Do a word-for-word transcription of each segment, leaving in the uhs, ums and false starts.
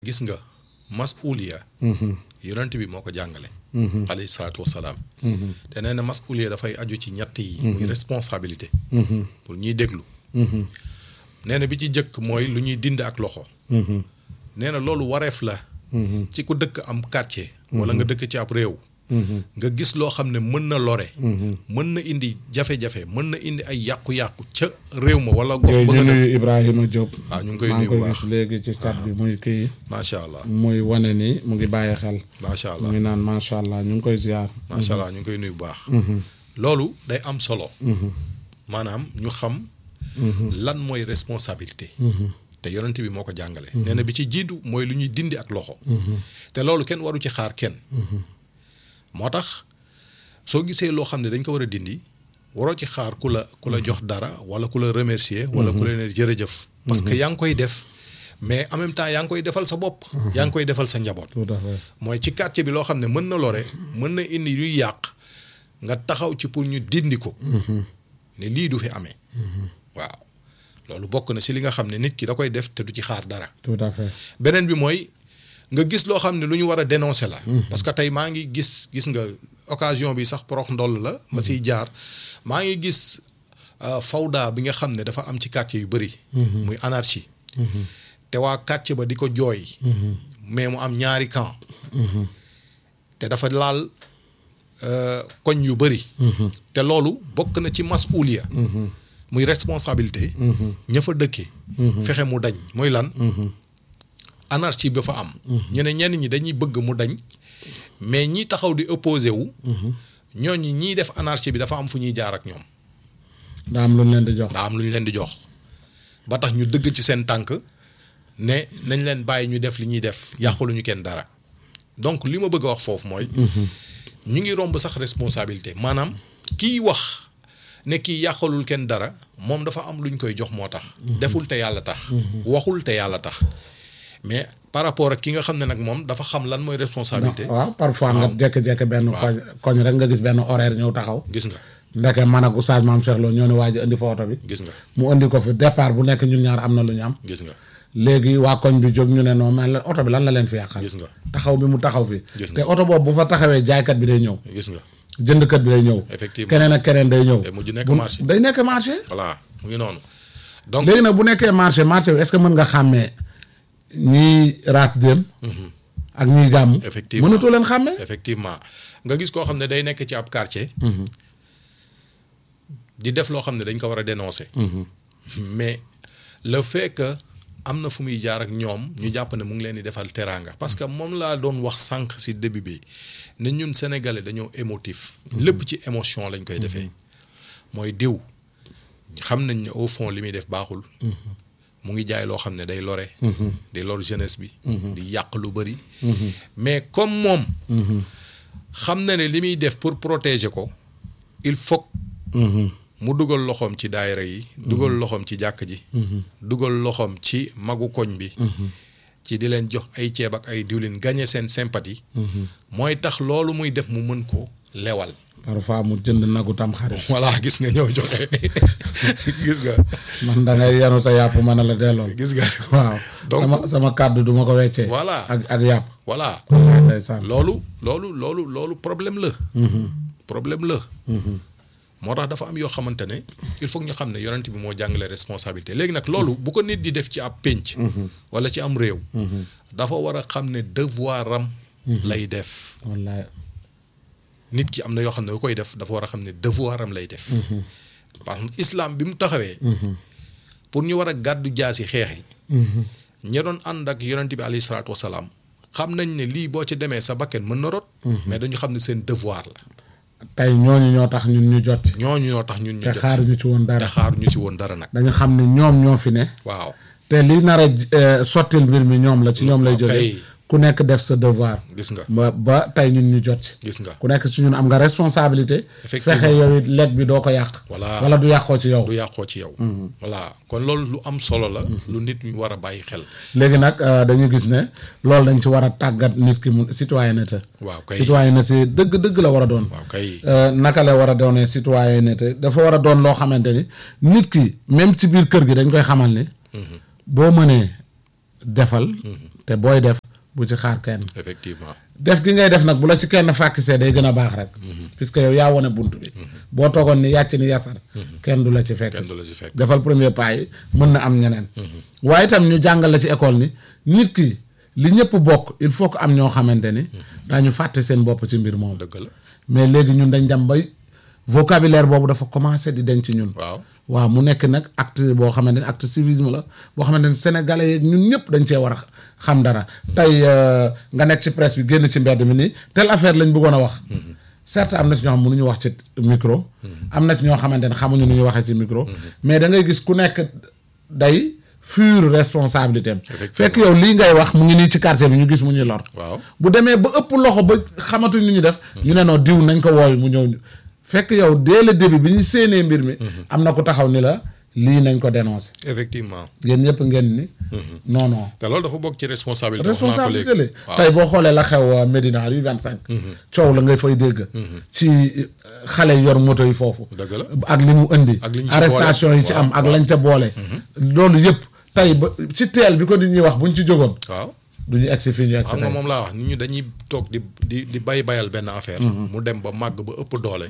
gis nga masuliya yonent bi moo ko jàngale alayhi salaatu wassalaam te nee na masuliya dafay aju ci ñett yi muy responsabilité pour ñuy déglu nee na bi ci jëkk mooy lu ñuy dind ak loxo nee na loolu wareef la ci ku dëkk am quartier wala nga dëkk ci ab réew nga gis loo xam ne mën na lore mën na indi jafe-jafe mën na indi ay yàqu-yàqu ca réew ma wala gox ba nga nuyu Ibrahima Diop waaw ñu ngi koy nuyu bu baax gis léegi ci chat bi muy kii macha allah muy wane ni mu ngi bàyyi xel macha allah mu ngi naan macha allah ñu ngi koy ziar macha allah ñu ngi koy nuyu bu baax loolu day am solo maanaam ñu xam lan mooy responsabilité te yonent bi moo ko jàngale nee na bi ci jiitu mooy lu ñuy dindi ak loxo te loolu kenn waru ci xaar kenn moo tax soo gisee loo xam ne dañ ko war a dindi waroo ci xaar ku la ku la jox dara wala ku la remercier wala ku la ne jërëjëf parce que yaa ngi koy def mais en même temps yaa ngi koy defal sa bopp yaa ngi koy defal sa njaboot tout à fait mooy ci quartier bi loo xam ne mën na lore mën na indi yuy yàq nga taxaw ci pour ñu dindi ko ne lii du fi amee waaw loolu bokk na si li nga xam ne nit ki da koy def te du ci xaar dara tout à fait beneen bi mooy nga gis loo xam ne lu ñu war a dénoncer la parce que tey maa ngi gis gis nga occasion bi sax porox ndoll la ma siy jaar maa ngi gis fawda bi nga xam ne dafa am ci quartier yu bëri muy anarchie te waa quartier ba di ko jooy mais mu am ñaari camp te dafa laal koñ yu bëri te loolu bokk na ci masuliya muy responsabilité ña fa dëkkee fexe mu dañ mooy lan anarchie ba fa am ñu ne ñenn ñi dañuy bëgg mu dañ mais ñi taxaw di opposé wu ñooñu ñiy def anarchie bi dafa am fu ñuy jaar ak ñoom daa am lu ñu leen di jox daa am lu ñu leen di jox ba tax ñu dëgg ci seen tànk ne nañ leen bàyyi ñu def li ñuy def yàquluñu kenn dara donc li ma bëgg a wax foofu mooy ñu ngi romb sax responsabilité maanaam kiy wax ne kii yàqalul kenn dara moom dafa am lu ñu koy jox moo tax deful te yàlla tax waxul te yàlla tax mais par rapport ak ki nga xam ne nag moom dafa xam lan mooy responsabilité. waaw parfois nga jékki-jékki benn koñ koñ rek nga gis benn horaire ñëw taxaw. gis nga. ndeke man ak Oustaz Mame Cheikh Lo ñoo ne waa ji indi fa oto bi. gis nga mu indi ko fi départ bu nekk ñun ñaar am na lu ñu am. gis nga. léegi waa koñ bi jóg ñu ne non mais oto bi lan la leen fi yàqal. gis nga taxaw bi mu taxaw fi. gis nga te oto boobu bu fa taxawee jaaykat bi day ñëw. gis nga. jëndkat bi day ñëw. effectivement keneen ak keneen day ñëw. day mujj nekk marché day nekk marché. voilà mu ngi noonu. donc léegi nag bu nekkee marché marché bi est-ce que mën nga xàmmee ñiy raas dem ak ñiy gàmm. effectivement mënatoo leen xàmmee. effectivement nga gis koo xam ne day nekk ci ab quartier. di def loo xam ne dañ ko war a dénoncer. mais le fait que am na fu muy jaar ak ñoom ñu jàpp ne mu ngi leen di defal teraanga parce que moom laa doon wax sànq si début bi ne ñun sénégalais dañoo émotif. lépp ci émotion lañ koy defee. mooy diw xam nañ ne au fond li muy def baaxul. mu ngi jaay loo xam ne day lore. di lor jeunesse bi. di yàq lu bëri. mais comme moom. xam na ne li muy def pour protéger ko il faut. mu dugal loxoom ci daayira yi. dugal loxoom ci jàkk ji. dugal loxoom ci magu koñ bi. ci di leen jox ay ceeb ak ay diwlin gagner seen sympathie. mooy tax loolu muy def mu mën ko lewal. parfois mu jënd nagu tam xarit. voilà gis nga ñëw joxe gis nga. man da ngay yanu sa yàpp mën a la delloo. gis nga. waaw donc sama sama kàddu du ma ko weccee. voilà ak ak yàpp. voilà. ndeysaan loolu loolu loolu loolu problème la. problème la. moo tax dafa am yoo xamante ne il faut ñu xam ne yonent bi moo jàngale responsabilité léegi nag loolu bu ko nit di def ci ab pénc. wala ci am réew. dafa war a xam ne devoir am. lay def. wallaay. nit ki am na yoo xam ne bu koy def dafa war a xam ne devoir am lay def. parce que islam bi mu taxawee. pour ñu war a gàddu jaasi xeex yi. ña doon ànd ak yonent bi alayhi salaatu wasalaam xam nañ ne lii boo ci demee sa bakken mën na rot. mais dañu xam ne seen devoir la. tey ñooñu ñoo tax ñun ñu jot. ñooñu ñoo tax ñun ñu jot te xaaruñu ci woon dara te xaaruñu ci woon dara nag. dañu xam ne ñoom ñoo fi ne. waaw te li nar a sottil mbir mi ñoom la ci ñoom lay jógee. ku nekk def sa devoir. gis nga ba ba tey ñun ñu jot. gis nga ku nekk ci ñun am nga responsabilité. effectivement fexe yow it lekk bi doo ko yàq. voilà wala du yàqoo ci yow. du yàqoo ci yow. voilà kon loolu lu am solo la. lu nit ñu war a bàyyi xel. léegi nag dañu gis ne loolu dañ ci war a tàggat nit ki mu citoyenneté. waaw kay citoyenneté dëgg dëgg la war a doon. waaw kay naka la war a doonee citoyenneté dafa war a doon loo xamante ni nit ki même ci biir kër gi dañ koy xamal ni. boo mënee defal. te booy def bu ci xaar kenn. effectivement def gi ngay def nag bu la ci kenn fàkkisee day gën a baax rek. puisque yow yaa wone bunt bi. boo toogoon ni yàcc ni yasar. kenn du la ci fekk. kenn du la ci fekk. defal premier pas yi mën na am ñeneen. waaye itam ñu jàngal la ci école ni nit ki li ñëpp bokk il faut que am ñoo xamante ni. daañu fàtte seen bopp ci mbir moom. dëgg la mais léegi ñun dañ dem bay vocabulaire boobu dafa commencé di denc ci ñun. waaw waaw mu nekk nag acte boo xamante ne acte civisme la boo xamante ne sénégalais yeeg ñun ñëpp dañ cee war a xam dara tey nga nekk ci presse bi génn ci mbedd mi nii telle affaire lañ bëggoon a wax. certes am na ci ñoo xam mënuñu wax ci micro. am na ci ñoo xamante ne xamuñu nu ñu waxee ci micro. mais da ngay gis ku nekk day fur responsabilité am. fekk yow lii ngay wax mu ngi nii ci quartier bi ñu gis mu ñuy lor. waaw bu demee ba ëpp loxo ba xamatuñ lu ñu def. ñu ne non diw nañ ko wooyu mu ñëw fekk yow dès le début bi ñu séenee mbir mi. am na ku taxaw ni la lii nañ ko dénoncer. effectivement ngeen ñëpp ngeen ni. non non. te loolu dafa bokk ci responsabilité. responsabilité la tey boo xoolee la xew Médina rue vingt-cinq. coow la ngay fay dégg. ci xale yor moto yi foofu. dëgg la ak li mu indi. ak li ñu ci arrestation yi ci am ak lañ ca boole. loolu yëpp tey ba ci teel bi ko nit ñuy wax buñ ci jógoon. waaw du ñu egsi fii ñu egsi. xam nga moom laa wax nit ñi dañuy toog di di di bay bayal benn affaire. mu dem ba màgg ba ëpp doole.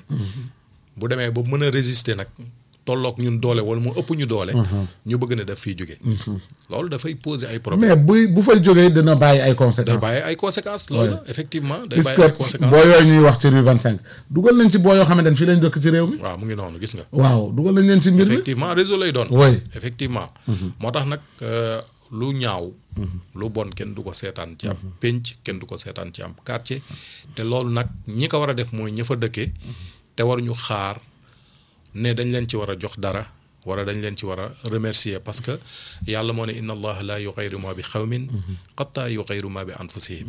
bu demee ba mën a résister nag tolloog ñun doole wala mu ëpp ñu doole. ñu bëgg ne daf fiy jóge. loolu dafay poser ay problèmes. mais buy bu fay jógee dina bàyyi ay conséquences. day bàyyi ay conséquences. loolu la effectivement day bàyyi ay puisque conséquences. boo yooyu ñuy wax ci rue vingt-cinq dugal nañ ci boo yoo xamante ne fii lañ dëkk ci réew mi. waaw mu ngi noonu gis nga. waaw dugal nañ leen ci mbir mi. effectivement réseau lay doon. oui effectivement. moo tax nag lu ñaaw. lu bon kenn du ko seetaan ci am pénc kenn du ko seetaan ci am quartier. te loolu nag ñi ko war a def mooy ña fa dëkkee. te waruñu xaar ne dañ leen ci war a jox dara wala dañ leen ci war a remercier parce que yàlla moo ne inna allaha la yughayyiru ma bi xawmin hatta yughayyiru ma bi anfusihim.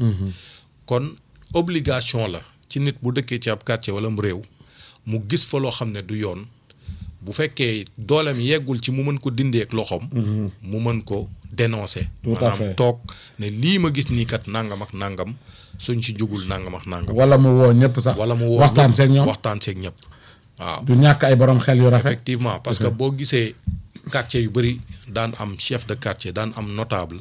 kon obligation la ci nit bu dëkkee ci ab quartier wala mu réew mu gis fa loo xam ne du yoon bu fekkee dooleem yeggul ci mu mën ko dindee ak loxoom. mu mën ko dénoncer. maanaam toog ne lii ma gis nii kat nangam ak nangam suñ ci jugul nangam ak nangam. wala mu woo ñëpp sax. wala mu woo waxtaan seeg ñoom waxtaan seeg ñëpp. waaw du ñàkk ay borom xel yu rafet. effectivement parce que boo gisee quartier yu bëri daan am chef de quartier daan am notable.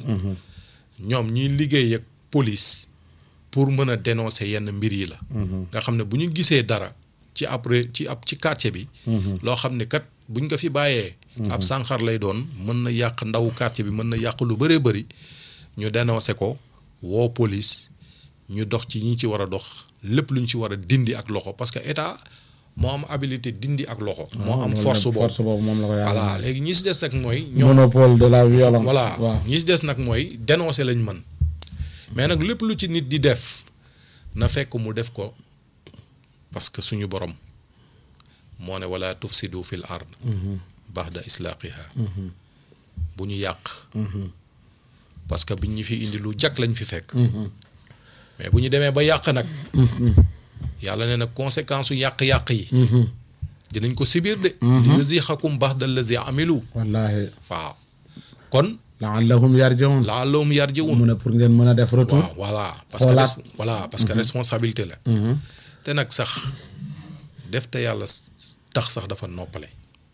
ñoom ñuy liggéey ak police pour mën a dénoncer yenn mbir yi la. nga xam ne bu ñu gisee dara ci après ci ab ci quartier bi. loo xam ne kat buñ ko fi bàyyee. ab sànqar lay doon mën na yàq ndawu quartier bi mën na yàq lu bëree bëri ñu dénoncer ko woo police ñu dox ci ñi ci war a dox lépp luñ ci war a dindi ak loxo parce que état. moo am habilité dindi ak loxo. moo am force boobu force boobu moom la ko yàlla. voilà léegi ñi si des nag mooy. ñoom monopole de la violence. voilà waaw ñi si des nag mooy dénoncer lañ mën mais nag lépp lu ci nit di def na fekk mu def ko parce que suñu borom moo ne wala tufsidu fil ard. ba'da islaqiha bu ñu yàq. parce que biñ ñu fi indi lu jak lañ fi fekk. mais bu ñu demee ba yàq nag. yàlla nee na conséquence su yàq-yàq yi. dinañ ko sibir de. li yuziqakum ba'da allazi amilu. wallaahi. waaw kon. la'allahum yarji'un. la'allahum yarji'un. mu ne pour ngeen mën a def retour. waaw voilà parce que res voilà parce que responsabilité la. te nag sax def te yàlla tax sax dafa noppale.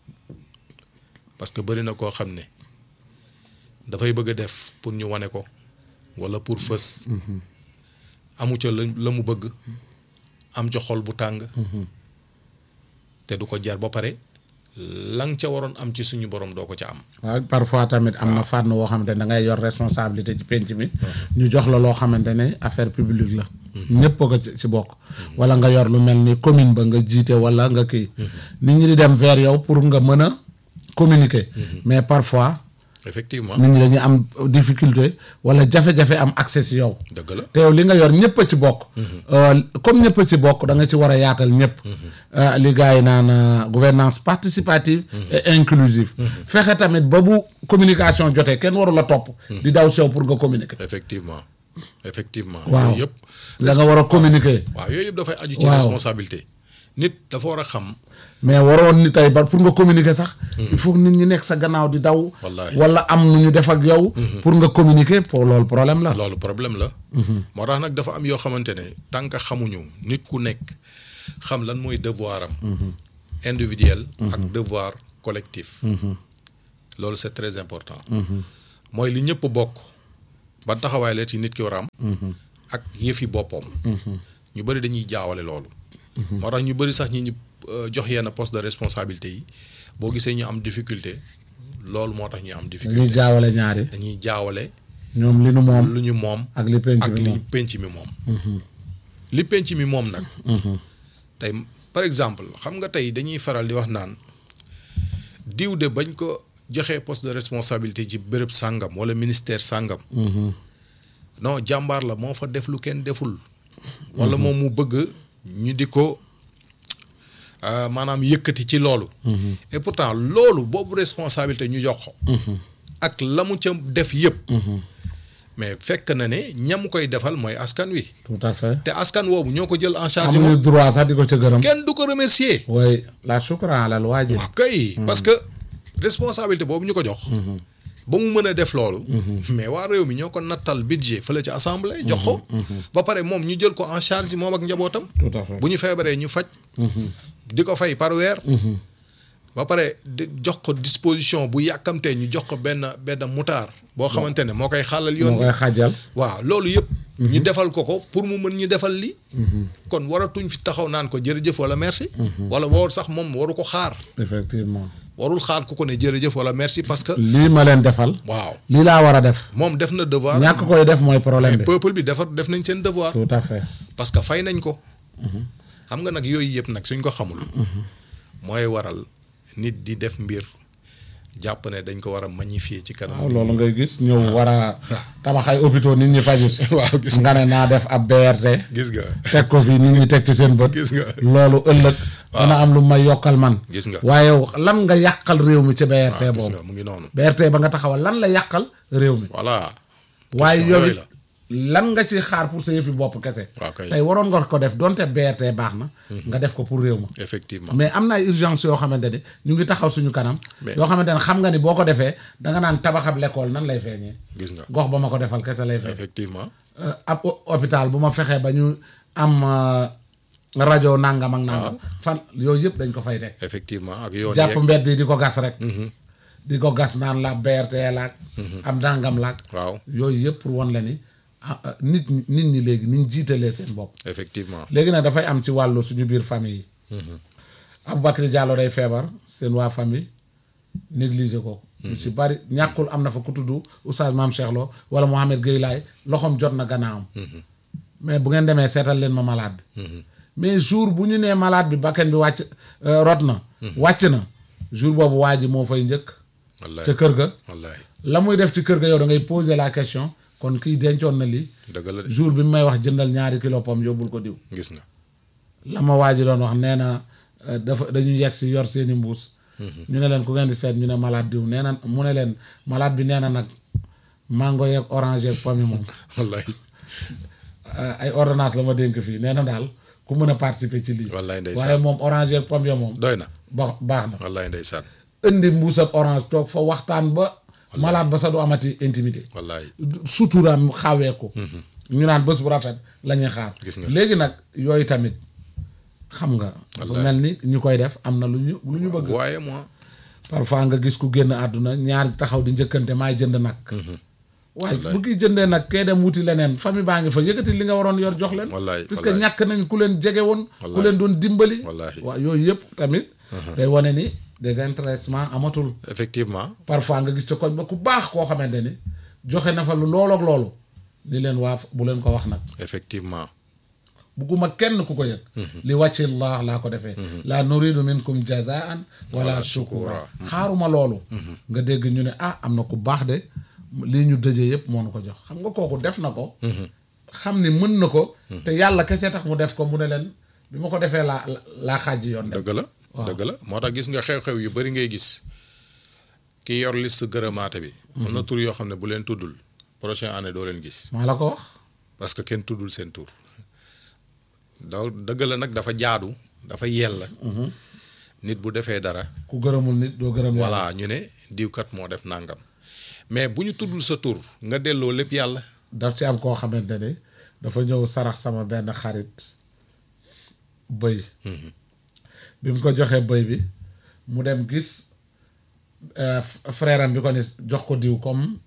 parce que bëri na koo xam ne dafay bëgg a def pour ñu wane ko wala pour fës. amu ca la la mu bëgg. am ca xol bu tàng. te du ko jar ba pare la nga ca waroon am ci suñu borom doo ko ca am. waaw parfois tamit am na fànn woo xamante ne da ngay yor responsabilité ci penc mi. ñu jox la loo xamante ne affaire publique la. ñëpp ko ci bokk. wala nga yor lu mel ni commune ba nga jiite wala nga kii. nit ñi di dem vers yow pour nga mën a communiquer. mais parfois. effectivement nit ñi dañuy am difficulté wala jafe-jafe am accès si yow. dëgg la te yow li nga yor ñëpp a ci bokk. comme ñëpp a ci bokk da nga ci war a yaatal ñëpp. li gars yi naan gouvernance participative et inclusive. fexe tamit ba bu communication jotee kenn waru la topp. di daw sew pour nga communiquer. effectivement effectivement. waaw yooyu yëpp. da nga war a communiquer. waaw yooyu yëpp dafay aju ci waaw responsabilité. nit dafa war a xam. mais waroon ni tey ba pour nga communiquer sax. il faut nit ñi nekk sa gannaaw di daw. wallaahi wala am nu ñu def ak yow. pour nga communiquer pour loolu problème la. loolu problème la. moo tax nag dafa am yoo xamante ne tant que xamuñu nit ku nekk xam lan mooy devoir am. individuel. ak devoir collectif. loolu c'est très important. mooy li ñëpp bokk ban taxawaay la ci nit ki war a am. ak yëfi boppam. ñu bëri dañuy jaawale loolu. moo tax ñu bëri sax ñi ñu jox yenn poste de responsabilité yi boo gisee ñu am difficulté loolu moo tax ñu am difficulté. dañuy jaawale ñaari. dañuy jaawale. ñoom li nu moom lu ñu moom. ak li penc ak mi li moom penc mi moom. li penc mi moom nag. tey par exemple xam nga tey dañuy faral di wax naan diw de bañ ko joxee poste de responsabilité ci béréb sàngam wala ministère sàngam. non jàmbaar la moo fa def lu kenn deful. wala moom mu bëgg ñu di ko maanaam yëkkati ci loolu. et pourtant loolu boobu responsabilité ñu jox ko. ak la mu ca def yëpp. mais fekk na ne ñam koy defal mooy askan wi. tout à fait. te askan woowu ñoo ko jël en charge. amuñu droit sax di ko ca gërëm. kenn du ko remercier. oui la shukran alal waajib. waaw kay parce que responsabilité boobu ñu ko jox. ba mu mën a def loolu. mais waa réew mi ñoo ko nattal budget fële ci assemblée. jox ko. ba pare moom ñu jël ko en charge moom ak njabootam. tout à fait bu ñu feebaree ñu faj. di ko fay par weer. ba pare di jox ko disposition bu yàkkamtee ñu jox ko benn benn mutaar. boo xamante ne moo koy xàllal yoon. moo koy xàjjal. waaw loolu yëpp. ñu defal ko ko pour mu mën ñu defal lii. kon waratuñ fi taxaw naan ko jërëjëf wala merci. wala war sax moom waru ko xaar. effectivement. warul xaar ku ko ne jërëjëf wala merci parce que. lii ma leen defal. waaw lii laa war a def. moom def na devoir. ñàkk koy def mooy problème bi. peuple bi defar def nañ seen devoir. tout à fait. parce que fay nañ ko. xam nga nag yooyu yëpp nag suñ ko xamul. mooy waral nit di def mbir jàpp ne dañ ko war a magnifier ci kanam. waaw loolu ngay gis ñëw war a tabax ay hôpitaux nit ñi faju si. waaw gis nga ne naa def ab B R T. gis nga. teg ko fii nit ñi teg ci seen bët. gis nga loolu ëllëg. dana am lu may yokkal man. gis nga waaye lan nga yàqal réew mi ci B R T waaw gis boobu. nga mu ngi noonu. B R T ba nga taxawal lan la yàqal réew mi. voilà. waaye question yow yooyu it la. lan nga ci xaar pour sa yëfi bopp kese. waaw kay. tey waroon nga ko def donte B R T baax na. nga def ko pour réew ma. effectivement mais am na ay urgence yoo xamante ne ñu ngi taxaw suñu kanam. Mais- yoo xamante ne xam nga ni boo ko defee danga naan tabaxab l'école nan lay feeñee. gis nga gox ba ma ko defal kese lay feeñ. effectivement. Euh, ab ho- hôpital bu ma fexee ba ñu am euh, rajo nangam ak nangam. fan yooyu yëpp dañ ko fay teg. effectivement ak yoon jàpp yeeg mbedd yi di ko gas rek. di ko gas naan la B R T laag. am nangam laag. waaw yooyu yëpp pour won la ni ah, ah, nit ñi nit ñi léegi ni ñu jiitalee seen bopp. effectivement. léegi nag dafay am ci wàllu suñu biir famille yi. Aboubacry Diallo day feebar seen waa famille négliger ko. ñu ci bari ñàkkul am na fa ku tudd Oustaz Mame Cheikh Lo wala Mohamed Gueye Laye loxoom jot na gannaawam. mais bu ngeen demee seetal leen ma malade bi. mais jour bu ñu nee malade bi bakken bi wàcc euh, rot na. wàcc na jour boobu waa ji moo fay njëkk. wallaay ca kër ga. wallaay la muy def ci kër ga yow da ngay poser la question kon kii dencoon na lii. dëgg la de jour bi mu may wax jëndal ñaari kilo pomme yóbbul ko diw. gis nga. la ma waa ji doon wax nee na euh, dafa dañu yegg si yor seeni mbuus. ñu ne leen ku ngeen di seet ñu ne malade diw nee na mu ne leen malade bi nee na nag mango yeeg orange yeeg pomme yi moom wallaay euh, ay ordonnance la ma dénk fii nee na daal ku mën a participer ci lii. wallaay ndeysaan. waaye moom orange yeeg pomme ya moom. doy na. ba baax na. wallaay ndeysaan. indi mbuusab orange toog fa waxtaan ba. malade ba sa du amati intimité. wallaay suturaam xawee ko. ñu naan bés bu rafet la ñuy xaar. Gis nga. léegi nag yooyu tamit xam nga. dafa Wallaay. mel ni ñu koy def am na lu ñu lu ñu bëgg. waaye moi. parfois nga gis ku génn àdduna ñaar taxaw di njëkkante maay jënd nag. waaye bu kii jëndee nag kee dem wuti leneen famille baa ngi fa yëkkati li nga waroon yor jox leen. Wallaay, puisque wallaay. ñàkk nañ ku leen jege woon. ku Wallaay. leen doon dimbali. Wallaay. waaw yooyu yëpp tamit. day wane ni désintéressement amatul. effectivement. parfois nga gis ca koñ ba ku baax koo xamante ni joxe na fa lu loolu ak loolu ni leen waa bu leen ko wax nag effectivement. bugguma kenn ku ko yëg li wàcci llah laa ko defee la nuridu minkum jazaan wala shukura xaaruma loolu nga dégg ñu ne ah am na ku baax de lii ñu dëjee yëpp moo nu ko jox xam nga kooku def na ko xam ni mën na ko te yàlla kese tax mu def ko mu ne leen bi ma ko defee laa laa xàjj yoon dem dëgg la. dëgg la moo tax gis nga xew-xew yu bari ngay gis ki yor liste gërëmaate bi. am na tur yoo xam ne bu leen tuddul prochaine année doo leen gis. maa la ko wax parce que kenn tuddul seen tur. daw dëgg la nag dafa jaadu dafa yell. nit bu defee dara. ku gërëmul nit doo gërëm yàlla voilà ñu ne diwkat moo def nangam mais bu ñu tuddul sa tur nga delloo lépp yàlla. daf ci am koo xamante ne dafa ñëw sarax sama benn xarit bëy bi mu ko joxee bëy bi mu dem gis euh, frère am bi ko ni jox ko diw comme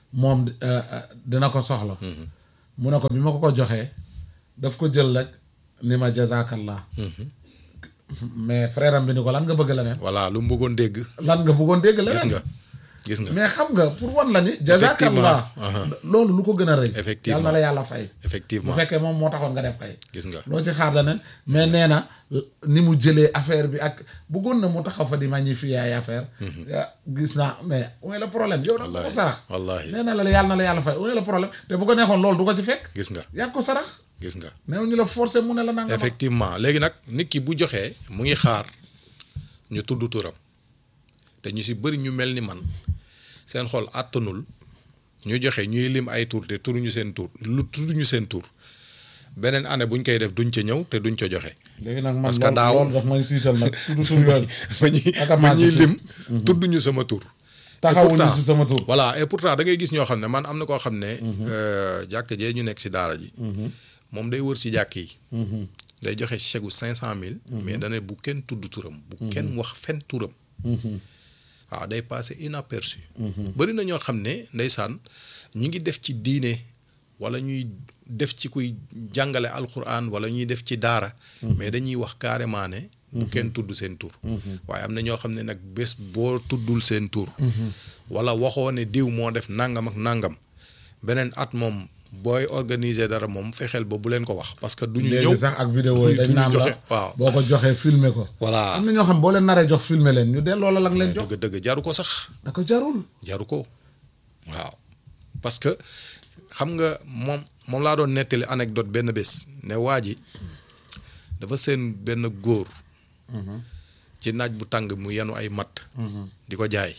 moom euh, euh, dina ko soxla mu ne ko bi ma ko ko joxee daf ko jël rek ni ma jazakallah mais frère am bi ni ko lan nga bëgg leneen voilà lu mu bëggoon dégg. lan nga bëggoon dégg leneen gis nga gis nga. mais xam nga pour wan la ni jazakallah loolu lu ko gën a rëy Effectivement. yàlla na la yàlla fay bu effectivement fekkee moom moo taxoon nga def kay gis nga. loo ci xaar leneen mais nee na ni mu jëlee affaire bi ak bëggoon na mu taxaw fa di magnifier ay affaire gis naa mais où est le problème yow nag ko sarax wallaahi nee na la yàlla na la yàlla fay où est le problème te bu ko neexoon loolu du ko ci fekk gis nga yaa ko sarax gis nga. neew ñu la forcer mu ne la nanga effectivement léegi nag nit ki bu joxee mu ngi xaar ñu tudd turam te ñu si bëri ñu mel ni man seen xol àttanul ñu joxe ñuy lim ay tur te turuñu seen tur lu turuñu seen tur beneen année buñ koy def duñ ca ñëw te duñ ca joxe. léegi nag man parce que daaw loolu daf may siisal nag tudd tur yooyu ba ñuy ba ñuy lim tudduñu sama tur. taxawuñu si sama tur voilà et pourtant da ngay gis ñoo xam ne man am na koo xam ne. jàkk jee ñu nekk si daara ji. moom day wër si jàkk yi. day joxe chèque gu cinq cent mille. mais dane bu kenn tudd turam. bu kenn wax fen turam. waaw day passé inaperçu. bëri na ñoo xam ne ndeysaan ñu ngi def ci diine wala ñuy def ci kuy jàngale alquran wala ñuy def ci daara. mais dañuy wax carrément ne. bu kenn tudd seen tur. waaye am na ñoo xam ne nag bés boo tuddul seen tur. wala waxoo ne diw moo def nangam ak nangam beneen at moom. booy organiser dara moom fexeel ba bu leen ko wax parce que du ñu ñëw sax ak vidéo yi dañ naan la waaw boo ko joxee filmer ko voilà am na ñoo xam boo leen naree jox filmer leen ñu delloo la la nga leen jox dëgg dëgg jaru ko sax da ko jarul jaru ko waaw parce que xam nga moom moom laa doon nettali anecdote benn bés ne waa ji dafa seen benn góor ci naaj bu tàng mu yenu ay matt di ko jaay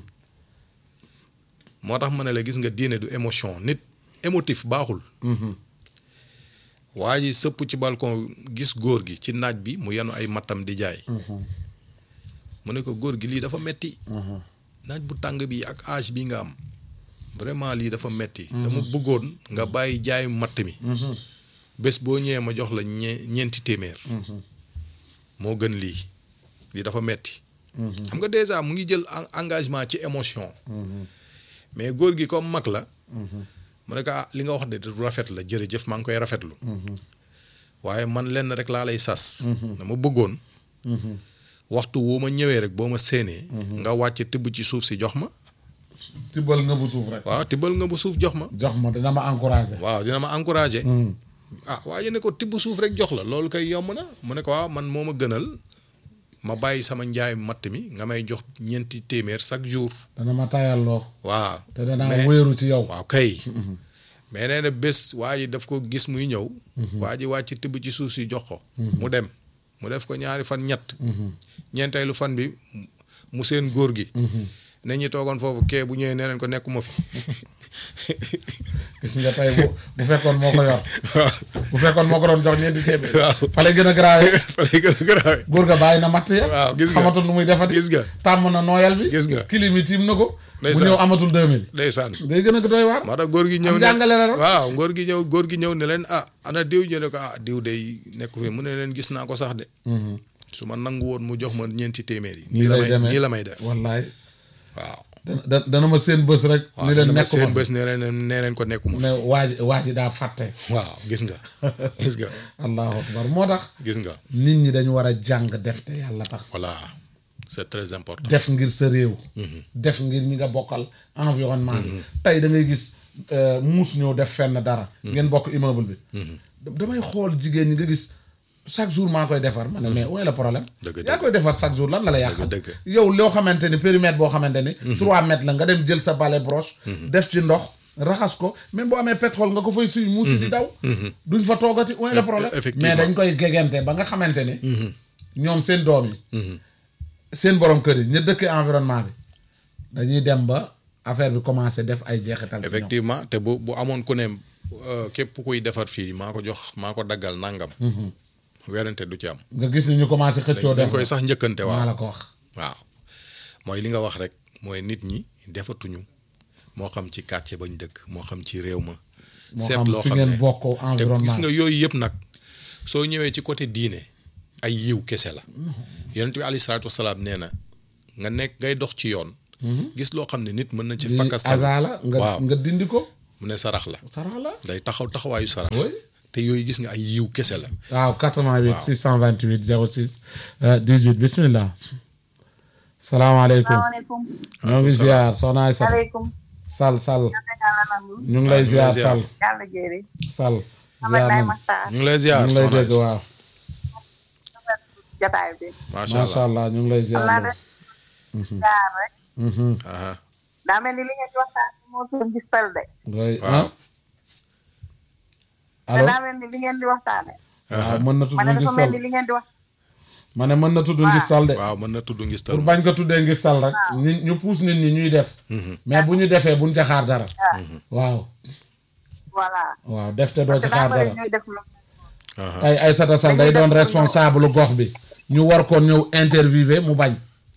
moo tax ma ne la gis nga diine du émotion nit émotif baaxul waa ji sëpp ci balcon gis góor gi ci naaj bi mu yenu ay mattam di jaay mu ne ko góor gi lii dafa metti naaj bu tàng bi ak âge bi nga am vraiment lii dafa metti dama bëggoon nga bàyyi jaay matt mi bés boo ñëwee ma jox la ñe ñeenti téeméer moo gën lii lii dafa metti xam nga déjà mu ngi jël engagement ci émotion mais góor gi comme mag la mu ne ko ah li nga wax de du rafet la jërëjëf maa ngi koy rafetlu waaye man lenn rek laa lay sas dama bëggoon waxtu woo ma ñëwee rek boo ma séenee nga wàcc tibb ci suuf si jox ma tibbal nga bu suuf rek waaw tibbal nga bu suuf jox ma jox ma dina ma encouragé waaw dina ma encouragé ah waaye ne ko tibb suuf rek jox la loolu koy yomb na mu ne ko waaw man moo ma gënal ma bàyyi sama njaay matt mi nga may jox ñeenti téeméer chaque jour dana ma tayalloo waaw te danaa wéeru ci yow waaw kay mais nee na bés waa ji daf ko gis muy ñëw waa ji wàcc tibb ci suuf si jox ko mu dem mu def ko ñaari fan ñett ñeenteelu fan bi mu seen góor gi ne ñi toogoon foofu kee bu ñëwee nee nañ ko nekkuma fi gis nga tey bu bu fekkoon moo ko yor bu fekkoon moo ko doon jox ñeenti téeméer waaw fa lay gën a garaawe fa lay gën a garaawe góor ga bàyyi na matt ya waaw gis nga xamatul nu muy defati gis nga tàmm na nooyal bi gis nga kilim yi tiim na ko bu ndeysaan ñëw amatul deux mille ndeysaan day gën a doy waar moo tax góor gi ñëw am jàngale la rek waaw góor gi ñëw góor gi ñëw ne leen ah ana diw ñu ne ko ah diw day nekk fi mu ne leen gis naa ko sax de su ma nangu woon mu jox ma ñeenti téeméer yi nii la may nii la may def wallaay waaw da dana ma seen bës rek ni leen nekk seen bés nee leen nee leen ko nekkuma mais waa ji waa ji daa fàtte waaw gis nga gis nga allahu akbar moo tax gis nga nit ñi dañu war a jàng def te yàlla tax voilà c'est très important def ngir sa réew def ngir ñi nga bokkal environnement bi tey da ngay gis muus ñëw def fenn dara ngeen bokk immeuble bi damay xool jigéen ñi nga gis chaque jour maa koy defar ma ne mais où est le problème yaa koy defar chaque jour lan la la yàqal yow loo xamante ni périmètre boo xamante ni trois mètres la nga dem jël sa balai brosse def ci ndox raxas ko même boo amee pétrole nga ko fay suy muusi di daw duñ fa toogati où est le problème mais dañ koy gegente ba nga xamante ni ñoom seen doom yi seen borom kër yi ñu dëkkee environnement bi dañuy dem ba affaire bi commencé def ay jeexital effectivement te bu bu amoon ku ne képp kuy defar fii maa ko jox maa ko daggal nangam werante du ci am nga gis ni ñu commencé xëccoo dañ koy sax njëkkante waaw maa la ko wax waaw mooy li nga wax rek mooy nit ñi defatuñu moo xam ci quartier bañ dëkk moo xam ci réew ma seet loo xam ne bokk environnement te gis nga yooyu yëpp nag soo ñëwee ci côté diine ay yiw kese la yonent bi alayhi salaatu wasalaam nee na nga nekk ngay dox ci yoon gis loo xam ne nit mën na ci lii fakkastal hasard la nga waaw nga dindi ko mu ne sarax la sarax la day taxaw taxawaayu sarax oui te yooyu gis nga ay yiw kese la waaw quatre-vingt-huit six cent vingt-huit zéro six dix-huit bismillah salaamaaleykum salaamaaleykum. ñoo ngi ziar soxna Aïssa maaleykum. sal sal yàlla nangu. ñu ngi lay ziar ziar. sal yàlla jéeri. sal Amadou ziar Baye nañ Makhtar. ñu ngi lay ziar ñu ngi lay soxna dégg Aïssa. waaw jataay bi. macha macha allah allah ñu ngi lay ziar xam naa lool. de. jaar rek. Mhm. aha daa mel ni li ngeen di waxtaan moo tudd ngistal de. ngay waaw ah te allo daa mel ni li ngeen di waxtaane. waaw mën na tudd ma ne dafa mel ngistal ni li ngeen di wax. ma ne mën na tudd ngistal de waaw mën na tudd ngistal pour bañ ko tuddee ngistal rek ñu ñu puus nit ñi ñuy def mais bu ñu defee buñ ca xaar dara waaw voilà. waaw def te doo te ci daa xaar bëri dara ñuy def lu. aha tey Aïssata Sall day doon responsable gox bi ñu war koon ñëw interviewé mu bañ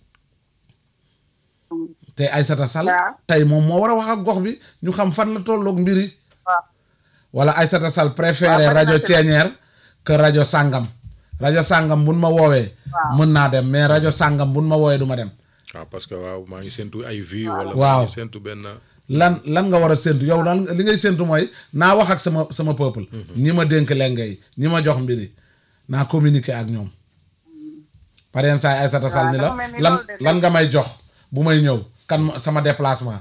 te Aïssata Sall waaw. tey moom moo war a wax ak gox bi ñu xam fan la tolloog mbir yi waaw. wala Aïssata Sall préféré waaw, rajo bari na ci- Ceeñeer que rajo sàngam rajo sàngam buñ ma woowee Waaw. mën naa dem mais rajo sàngam buñ ma woowee du ma dem waaw parce que waaw maa ngi séntu ay vues wala Waaw. maa ngi séntu benn lan lan nga war a séntu yow lan li ngay séntu mooy naa wax ak sama sama peuple ñi ma dénk lenge yi ñi ma jox mbiri naa communiquer ak ñoom par exemple saa Aïssata Sall ni la dafa mel ni lan loolu de- lan nga may jox bu may ñëw kan ma- sama déplacement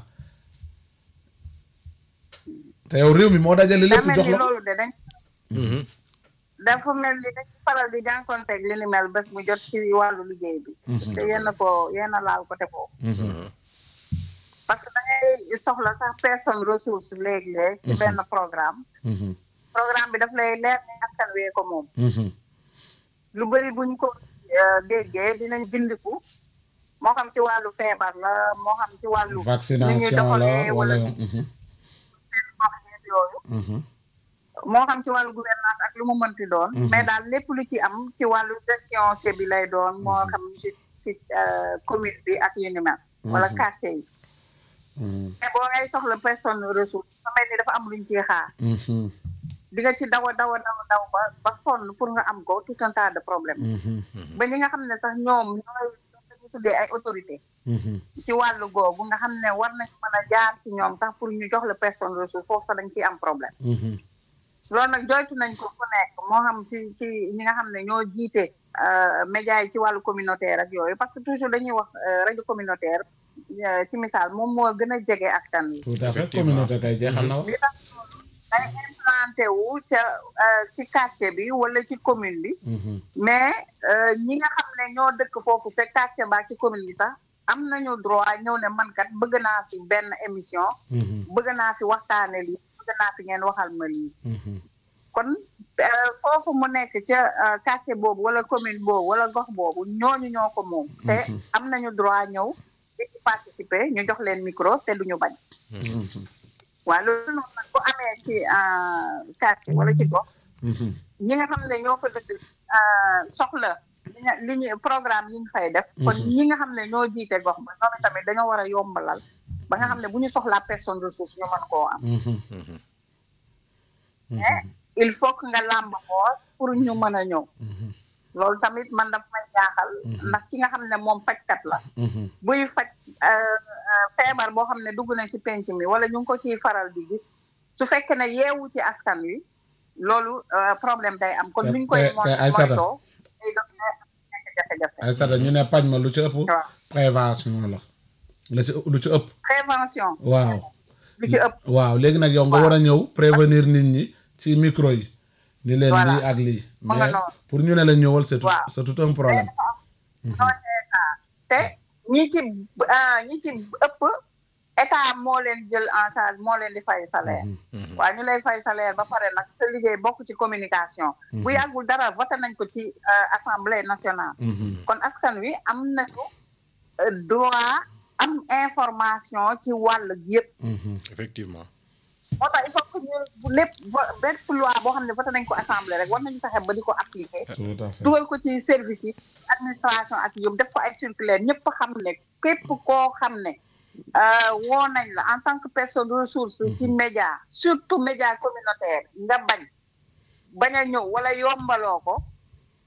te yow réew mi moo dajale daa lépp mel jox ni la loolu de dañ. dafa mel ni dañ faral di jànkonteeg li ni mel bés mu jot ci wàllu liggéey bi. te yéen a ko yéen a laal côté boobu. parce que da ngay soxla sax personne ressource léeg-léeg ci benn programme. programme bi daf lay leer ne askan wee ko moom. lu bëri buñ ko euh, déggee dinañ bindiku moo xam ci wàllu feebar la moo xam ci wàllu. ni ñuy vaccination doxalee la wala wala seen gox yeeg yooyu. moo xam ci wàllu gouvernance ak lu mu mënti doon. mais daal lépp lu ci am ci wàllu gestion C bi lay doon moo xam ci ci euh, commune bi ak yu ni mel. wala quartier yi. mais boo ngay soxla personne ressource sa mel ni dafa am luñ ciy xaar. di nga ci daw a daw a daw a daw ba ba sonn pour nga am ko tout un tas de problème ba ñi nga xam ne sax ñoom ñooy dañu tuddee ay autorité ci wàllu googu nga xam ne war nañ mën a jaar ci ñoom sax pour ñu jox la personne ressource foofu sax dañ ciy am problème loolu nag joytu nañ ko fu nekk moo xam ci ci ñi nga xam ne ñoo jiite médias yi ci wàllu communautaire ak yooyu parce que toujours dañuy wax rajo communautaire ci misaal moom moo gën a jege askan wi. tout à fait communauté kay jeexal na wax li tax day implanté wu ca ci quartier bi wala ci commune bi. mais ñi nga xam ne ñoo dëkk foofu ca quartier ba ci commune bi sax am nañu droit ñëw ne man kat bëgg naa fi benn émission. bëgg naa fi waxtaane lii bëgg naa fi ngeen waxal ma lii. kon foofu mu nekk ca quartier boobu wala commune boobu wala gox boobu ñooñu ñoo ko moom. te am nañu droit ñëw di participer ñu jox leen micro te duñu bañ. waaw loolu noonu nag bu amee ci quartier wala ci gox. ñi nga xam ne ñoo fa dëkk soxla li ñu programme yi ñu fay def. kon ñi nga xam ne ñoo jiite gox ba ñoom tamit dañoo war a yombalal ba nga xam ne bu ñu soxlaa personne ressource ñu mën koo am. mais il faut que nga làmb moos pour ñu mën a ñëw. loolu tamit man daf may jaaxal. ndax ki nga xam ne moom fajkat la. buy faj feebar boo xam ne dugg na ci penc mi wala ñu ngi ko ciy faral di gis su fekkee ne yeewu ci askan wi loolu problème day am. kon luñ koy moytoo day doon nekk jafe-jafe. Aïssata ñu ne paj ma lu ci ëpp. waaw prévention la. la ci lu ci ëpp. prévention. waaw. lu ci ëpp. waaw léegi nag yow nga war a ñëw prévenir nit ñi ci micro yi. ni leen lii ak lii. mais pour ñu ne la ñëwal c'est tout c'est tout un problème. te ñi ci ñi ci ëpp état moo leen jël en charge moo leen di fay salaire. waaw ñu lay fay salaire ba pare nag sa liggéey bokk ci communication. bu yàggul dara voté nañ ko ci assemblée nationale. kon askan wi am nañu droit am information ci wàll yëpp. effectivement. moo tax il faut que ñu lépp bépp loi boo xam ne voté nañ ko assemblée rek war nañu fexe ba di ko appliquer. dugal ko ci service yi administration ak yëpp def ko ay circulaire ñëpp xam ne képp koo xam ne woo nañ la en tant que personne ressource ci média surtout média communautaire nga bañ bañ a ñëw wala yombaloo ko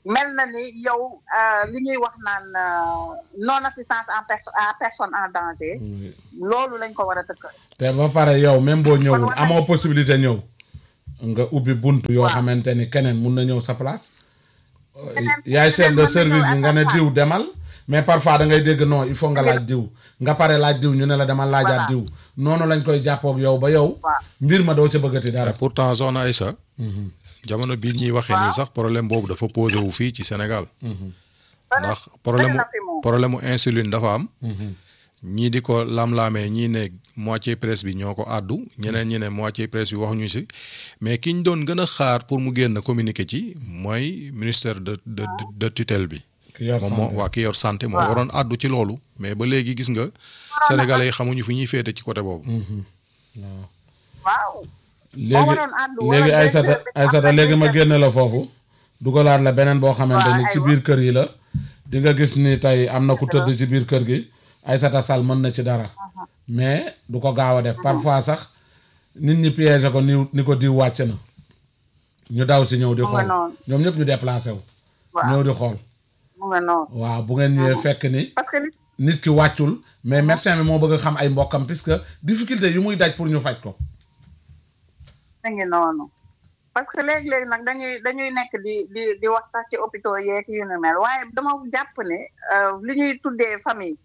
mel na ni yow li ñuy wax naan non assistance en perso à personne en danger. loolu lañ ko war a tëkkal. te ba pare yow même boo ñëwul amoo possibilité ñëw nga ubbi buntu yoo xamante ni keneen mun na ñëw sa place. yaay chef de service bi nga ne diw demal mais parfois da ngay dégg non il faut nga laaj diw nga pare laaj diw ñu ne la demal laajaat diw noonu lañ koy jàppoog yow ba yow. mbir ma doo ca bëggati dara. pourtant soxna Aïssa. jamono bii ñuy waxee nii sax problème boobu dafa posé wu fii ci Sénégal. ndax problème mu problème mu insuline dafa am. ñii di ko lam-laamee ñii ne moitié presse bi ñoo ko àddu ñeneen ñi ne moitié presse bi waxuñu si mais ki ñu doon gën a xaar pour mu génn communiqué ci mooy ministère de de de tutelle bi. moom moo waa ki yor santé moo waroon àddu ci loolu mais ba léegi gis nga sénégalais yi xamuñu fu ñuy féete ci côté boobu. waaw. léegi léegi Aïssata Aïssata léegi ma génne la foofu dugalaat la beneen boo xamante ni ci biir kër yi la di nga gis ni tey am na ku tëdd ci biir kër gi Aïssata Sall mën na ci dara mais du ko gaaw a def parfois sax nit ñi piégé ko ni ni ko diw wàcc na ñu daw si ñëw di xool ñoom ñëpp ñu déplacé wu ñëw di xool waaw bu ngeen ñëwee fekk ni nit ki wàccul mais médecin bi moo bëgg a xam ay mbokkam puisque difficulté yu muy daj pour ñu faj ko ngi noonu parce que léegi-léegi nag dañuy dañuy nekk di di di wax sax ci hôpitaux yeeg yu ni mel waaye dama jàpp ne li ñuy tuddee famille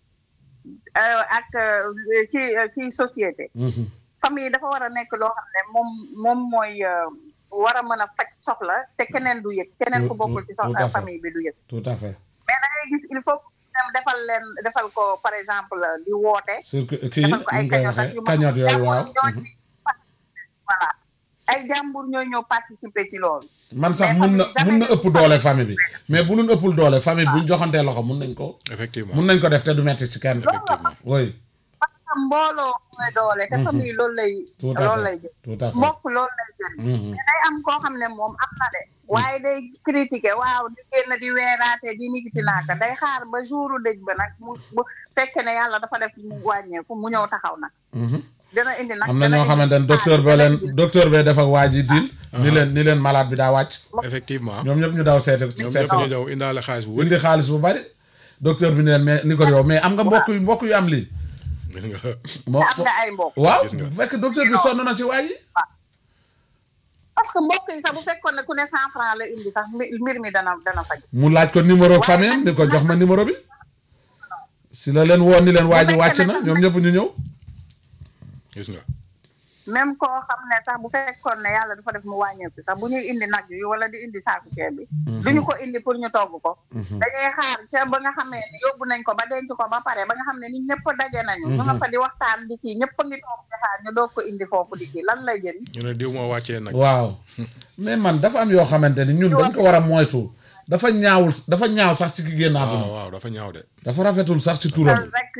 ak ci ci société famille dafa war a nekk loo xam ne moom moom mooy war a mën a faj soxla te keneen du yëg keneen ku bokkul ci soxla famille bi du yëg tout à fait mais da ngay gis il faut dem defal leen defal ko par exemple di woote kii defal ko ay kañot yooyu waaw voilà ay jàmbur ñooy ñëw participer ci loolu. man sax mun na mun na ëpp doole famille bi mais bu ñu ëppul doole famille buñ joxantee loxo mun nañ ko. effectivement mun nañ ko def te du metti ci kenn. effectivement oui. parce que mbooloo mooy doole. te famille loolu lay. tout à fait loolu lay jël tout à fait mbokk loolu lay jël. mais day am koo xam ne moom am na de. waaye day critiquer waaw di génn di weeraate di nigiti naaka day xaar ba jouru dëj ba nag mu bu fekkee ne yàlla dafa def mu wàññeeku mu ñëw taxaw nag. dina indi nag am na ñoo xamante ne docteur ba leen docteur bee def ak waa ji diil ni leen ni leen malade bi daa wàcc. effectivement ñoom ñëpp ñu daw seete. ñoom ñëpp ñu daw indaale xaalis bu indi xaalis bu bari. docteur bi ni leen mais ni ko yow mais am nga mbokk yu mbokk yu am lii. gis nga. moo am nga ay mbokk. waaw bu fekk docteur bi sonn na ci waa ji. parce que mbokk yi sax bu fekkoon ne ku ne cent franc la indi sax mbir mi dana dana faj. mu laaj ko numéro famille am ni ko jox ma numéro bi. si la leen woo ni leen waa ji wàcc na ñoom ñëpp ñu ñëw. gis nga. même koo xam ne sax bu fekkoon ne yàlla dafa def mu wàññeeku sax bu ñuy indi nag yi wala di indi saaku ceeb bi. duñu ko indi pour ñu togg ko. dañuy xaar ca ba nga xamee ne yóbbu nañ ko ba denc ko ba pare ba nga xam ne ni ñëpp daje nañu. ñu nga fa di waxtaan di kii ñëpp a ngi toog di xaar ñu doog ko indi foofu di kii lan lay jëriñ. ñu ne diw moo wàccee nag. waaw mais man dafa am yoo xamante ni ñun dañ ko war a moytu dafa ñaawul dafa ñaaw sax ci ki génn àdduna. waaw waaw dafa ñaaw de. dafa rafetul sax ci turam.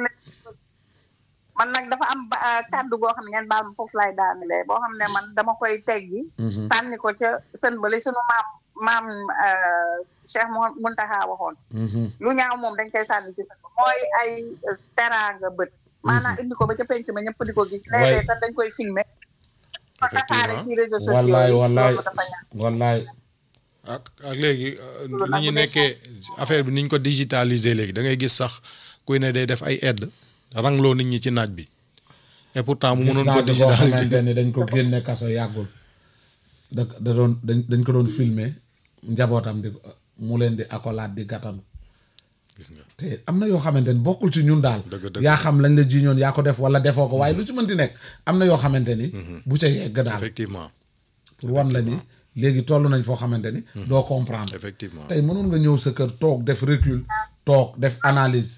man nag dafa am kàddu goo xam ne ngeen baal ma foofu laay daanilee boo xam ne man dama koy teggi sànni ko ca sën bale sunu maam maam Cheikh Mountakha waxoon lu ñaaw moom dañ koy sànni ci sën ba mooy ay teraanga bët maanaam indi ko ba ca penc ma ñëpp di ko gis léeg-léeg sax dañ koy filmer ko tasaare ci réseaux sociaux wallaay wallaay wallaay ak ak léegi ni ñu nekkee affaire bi ni ñu ko digitaliser léegi da ngay gis sax kuy ne day def ay aide rangloo nit ñi ci naaj bi et pourtant mu mënoon ko digitaliser ni dañ ko génne kaso yàggul da da doon dañ dañ ko doon filmer njabootam di mu leen di accolade di gàttanu gis nga te am na yoo xamante ni bokkul ci ñun daal yaa xam lañ la jiñoon yaa ko def wala defoo ko waaye lu ci mënti nekk am na yoo xamante ni bu ca yegg daal effectivement pour wan la ni léegi toll nañ foo xamante ni doo comprendre effectivement tey mënoon nga ñëw sa kër toog def recul toog def analyse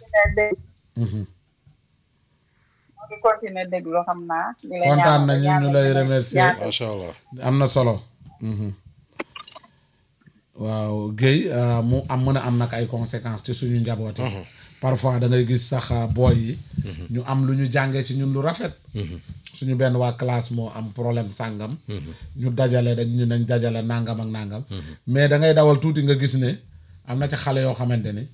di continuer déglu xam naa. kontaan nañu ñu lay remercier macha allah. am na solo. waaw Guèye mu am mën a am nag ay conséquences ci suñu njaboot yi. parfois da ngay gis sax booy yi. ñu am lu ñu jàngee ci ñun lu rafet. suñu benn waa classe moo am problème sàngam. ñu dajale dañ ñu nañ dajale nangam ak nangam. mais da ngay dawal tuuti nga gis ne am na ci xale yoo xamante ni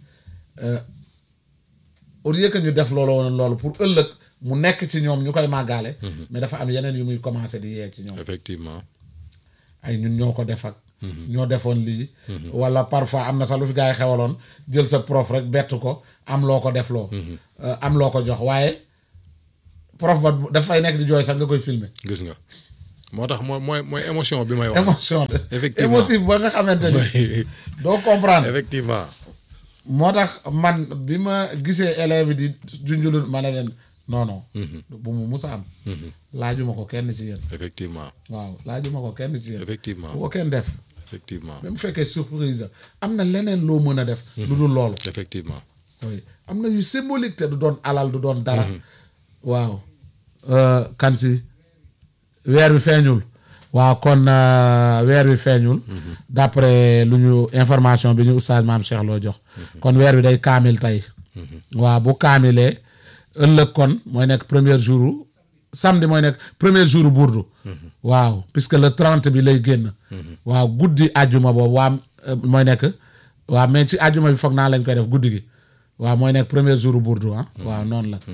au lieu que ñu def loolu woon loolu pour ëllëg. mu nekk ci ñoom ñu koy màggaale mais dafa am yeneen yu muy commencé di yee ci ñoom effectivement ay ñun ñoo ko def ak ñoo defoon lii wala parfois am na sax lu fi gars yi xewaloon jël sa prof rek bett ko am loo ko def loo am loo ko jox waaye prof ba dafay nekk di jooy sax nga koy filmer gis nga moo tax mooy mooy mooy émotion bi may wax. émotion de effectivement émotif ba nga xamante ni doo comprendre effectivement. moo tax man bi ma gisee élèves yi di junjulu ma ne leen non non bu mu musa am laajuma ko kenn ci yéen effectivement. waaw laajuma ko kenn ci yéen effectivement bu ko kenn def effectivement. même bu fekkee surprise la am na leneen loo mën a def lu dul loolu effectivement. oui am na yu symbolique te du doon alal du doon dara waaw kan si weer wi feeñul waaw kon weer wi feeñul d'après lu ñu information bi ñu oustaz maam Cheikh loo jox kon weer wi day kaamil tey waaw bu kaamilee ëllëg kon mooy nekk premier jour samedi mooy nekk premier jour burdu waaw puisque le trente bi lay génn waaw guddi àjjuma boobu waa mooy nekk waaw mais ci àjjuma bi foog naa lañ koy def guddi gi waaw mooy nekk premier jour burdu ah waaw noonu la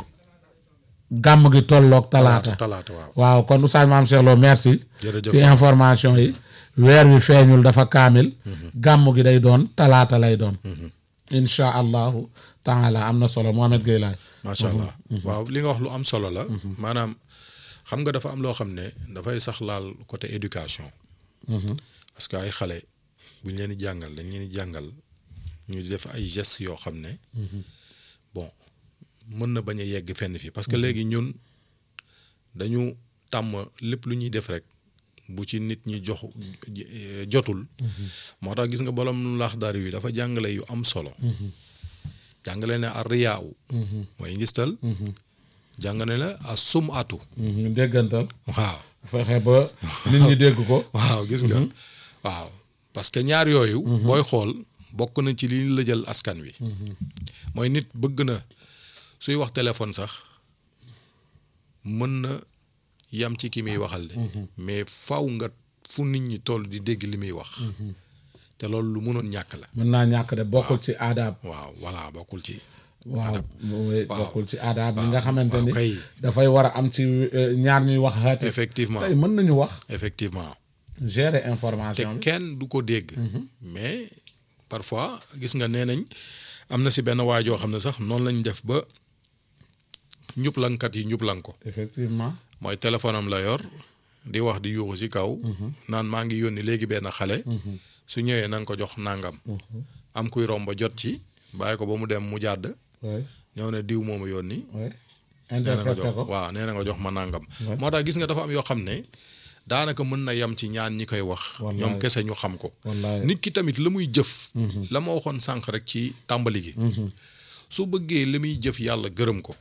gàmm gi tolloog talaata talaata waaw. waaw kon oustaz maam Cheikh Lo merci jërëjëf ci information yi weer wi feeñul dafa kaamil gàmm gi day doon talaata lay doon insha allahu taala am na solo Mohamed Gueye laay macha allah waaw li nga wax lu am solo la. maanaam xam nga dafa am loo xam ne dafay sax laal côté éducation. parce que ay xale buñ leen di jàngal dañ leen di jàngal ñu di def ay gestes yoo xam ne. bon mën na bañ a yegg fenn fii parce que léegi ñun dañu tàmm lépp lu ñuy def rek bu ci nit ñi jox jotul. moo tax gis nga bolom laax daar yi dafa jàngale yu am solo. jàngale ne a riyaaw mooy ngistal jàngale la a sum atu ñu déggantal waaw fexe ba nit ñi dégg ko waaw gis nga waaw parce que ñaar yooyu booy xool bokk na ci li la jël askan wi mooy nit bëgg na suy wax téléphone sax mën na yam ci ki muy waxal de mais faw nga fu nit ñi toll di dégg li muy wax te loolu lu mënoon ñàkk la. mën naa ñàkk de bokkul ci aadaab. waaw voilà bokkul ci. waaw bokkul ci aadaab bi nga xamante ni. kay dafay war a am ci ñaar ñuy wax. xaati effectivement tey mën nañu wax. effectivement. gérer information te bi kenn du ko dégg. mais parfois gis nga nee nañ am na si benn waajoo xam ne sax noonu lañ def ba ñuplankat yi ñuplan ko. effectivement. mooy téléphone am la yor di wax di yuuxu ci kaw. naan maa ngi yónni léegi benn xale. su ñëwee na nga ko jox nangam. am kuy romb jot ci bàyyi ko ba mu dem mu jàdd. oui ñëw ne diw moomu yónni. oui nee na nga intercepté jox ko. waaw nee na nga jox ma nangam. Ouais. moo tax gis nga dafa am yoo xam ne daanaka mën na yem ci ñaan ñi koy wax. Wallaay. ñoom kese ñu xam ko. wallaay nit ki tamit la muy jëf. la ma waxoon sànq rek ci tàmbali gi. su bëggee li muy jëf yàlla gërëm ko.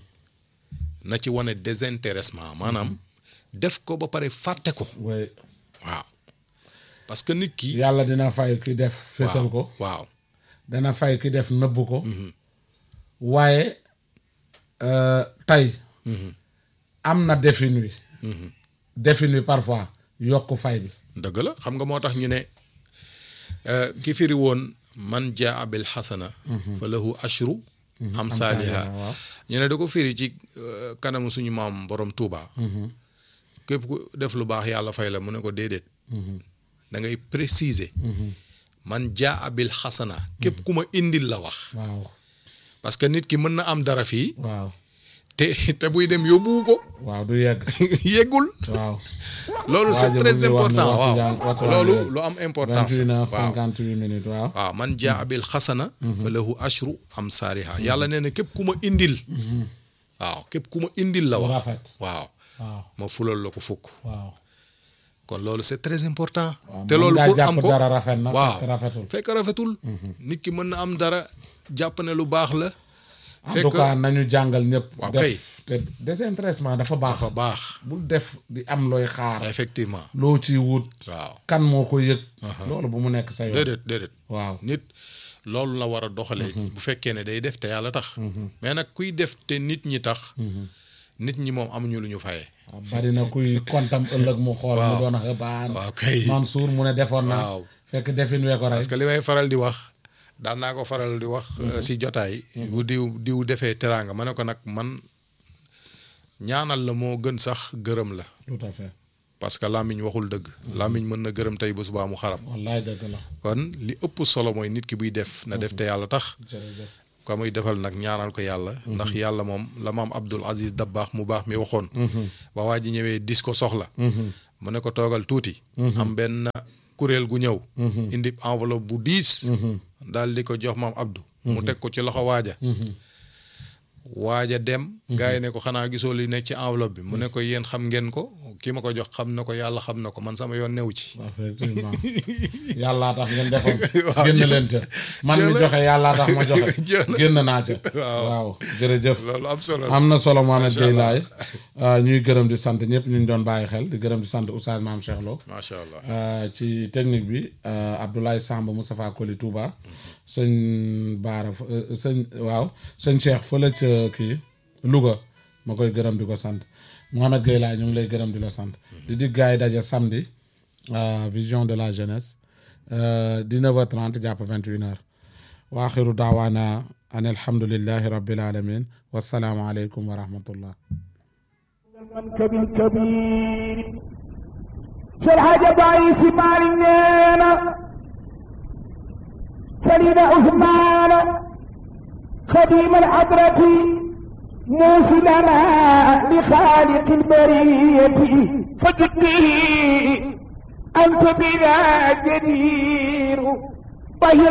na ci wane désintéressement maanaam def ko ba pare fàtte ko. oui waaw parce que nit ki. yàlla dina fay ki def fésal ko. waaw dana fay ki def nëbb ko. waaye euh, tey. am na defin wi. defin wi parfois yokk fay bi. dëgg la xam nga moo tax ñu ne euh, ki firi woon man jaa bil xasana fa lahu ashru am saaliha waaw. ñu ne da ko firi ci euh, kanamu suñu maam borom Touba. képp ku def lu baax yàlla fay la mu ne ko déedéet da ngay préciser man jaa bil xasana képp ku ma indil la wax waaw parce que nit ki mën na am dara fii waaw te te buy dem yóbbu ko waaw du yegg. yeggul waaw. loolu c'est Waa ji très mu ngi wax ne important waxtu waaw jàng- waxtu loolu jàng- lu am importance vingt et une heures waaw cinquante-huit minutes waaw. waaw man jaa bil xasana fa lahu ashru am saariha yàlla nee na képp ku ma indil waaw képp ku ma indil la Lu wax rafet. waaw waaw ma fulal la ko fukk waaw. kon loolu c'est très important waaw te mën loolu ngaa pour jàpp am ko dara rafet na waaw fekk rafetul. fekk rafetul nit ki mën na am dara jàpp ne lu baax la en fekk tout cas nañu jàngal ñëpp. waaw def kay. te désintéressement dafa baax. dafa baax bul def di am looy xaar. effectivement loo ciy wut. waaw kan moo ko yëg. loolu bu mu nekk sa yoon. déedéet déedéet waaw. nit loolu la war a doxalee bu fekkee ne day def te yàlla tax mais nag kuy def te nit ñi tax nit ñi moom amuñu lu ñu fayee waaw bari na kuy kontam ëllëg mu xool. mu doon xëbaan. waaw kay Mansour mu ne defoon na. waaw fekk defin wee ko rey. parce que li may faral di wax daan naa ko faral di wax euh, si jotaay bu diw diw defee teraanga ma ne ko nag man ñaanal la moo gën sax gërëm la tout à fait. parce que làmmiñ waxul dëgg làmmiñ mën na gërëm tey bu subaa mu xarab wallaay dëgg la kon li ëpp solo mooy nit ki buy def na def te yàlla tax ka muy defal nag ñaanal ko yàlla ndax yàlla moom la maam Abdul Aziz Dabbaax mu baax mi waxoon ba waa ji ñëwee dis ko soxla mu ne ko toogal tuuti am benn kuréel gu ñëw indi enveloppe bu diis daal di ko jox maam Abdou mu teg ko ci loxo waaja waaja dem gars yi ne ko xanaa gisoo li nekk ci enveloppe bi mu ne ko yéen xam ngeen ko kii ma ko jox xam na ko yàlla xam na ko man sama yoon new ci effectivement yàllaa tax ngeen defoon génn leen ca man mi joxe yàllaa tax ma joxe génn naa ca waaw jërëjëf loolu am solo am na solo Mohamed Gueye Laye ñuy gërëm di sant ñëpp ñu doon bàyyi xel di gërëm di sant Oustaz Mame Cheikh Lo macha allah ci technique bi Abdoulaye Samb Moustapha Koli Touba sëñ Baara sëñ waaw sëñ Cheikh fële ca kii Louga ma koy gërëm di ko sant Mohamed Gueye Laye ñu ngi lay gërëm di la sant di dig gars yi daje samedi vision de la jeunesse dix-neuf heures trente jàpp vingt et une heures wa axiru daawaana an alhamdulillahi rabbil alamin wassalaamu aleykum wa rahmatullah كبير كبير شرح جبايس مالنا سليم عثمان خديم الحضرة موصلنا لخالق البرية فجدني أنت بنا جدير طهر